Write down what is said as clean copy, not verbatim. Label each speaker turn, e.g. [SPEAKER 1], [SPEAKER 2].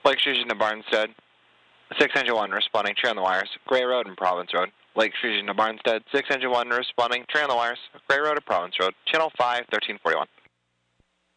[SPEAKER 1] Lake Fusion to Barnstead. 6 Engine 1 responding, tree on the wires, Gray Road and Province Road. Lake Fusion to Barnstead, 6 Engine 1 responding, tree on the wires, Gray Road to Province Road, Channel 5, 1341.